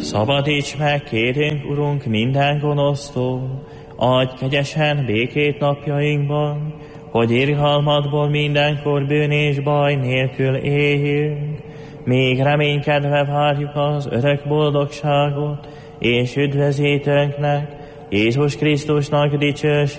Szabadíts meg, kérünk, Urunk, minden gonosztól, adj kegyesen békét napjainkban, hogy irgalmadból mindenkor bűn és baj nélkül éljünk, még reménykedve várjuk az örök boldogságot, és üdvözítőnknek, Jézus Krisztusnak dicsőségét.